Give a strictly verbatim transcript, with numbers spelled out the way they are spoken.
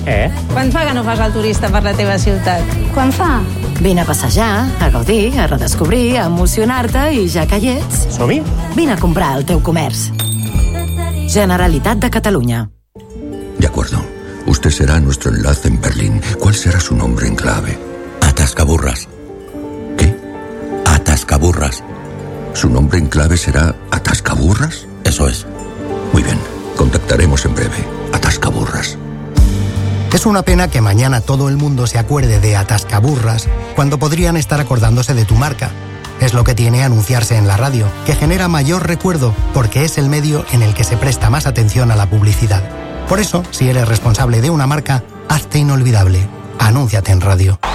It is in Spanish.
Eh? Quan fa que no fas el turista per la teva ciutat? Quan fa? Vine a passejar, a gaudir, a redescobrir, a emocionar-te i ja que hi ets... Som-hi? Vine a comprar al teu comerç. Generalitat de Catalunya. De acuerdo. Usted será nuestro enlace en Berlín. ¿Cuál será su nombre en clave? Atascaburras. ¿Qué? Atascaburras. ¿Su nombre en clave será Atascaburras? Eso es. Muy bien. Contactaremos en breve. Atascaburras. Es una pena que mañana todo el mundo se acuerde de Atascaburras cuando podrían estar acordándose de tu marca. Es lo que tiene anunciarse en la radio, que genera mayor recuerdo porque es el medio en el que se presta más atención a la publicidad. Por eso, si eres responsable de una marca, hazte inolvidable. Anúnciate en radio.